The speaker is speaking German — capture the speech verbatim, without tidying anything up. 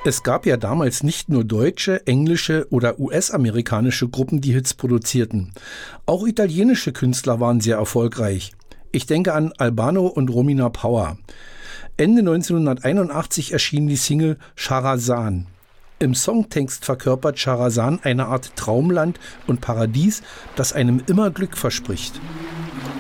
Es gab ja damals nicht nur deutsche, englische oder U S-amerikanische Gruppen, die Hits produzierten. Auch italienische Künstler waren sehr erfolgreich. Ich denke an Albano und Romina Power. Ende neunzehnhunderteinundachtzig erschien die Single Charazan. Im Songtext verkörpert Charazan eine Art Traumland und Paradies, das einem immer Glück verspricht.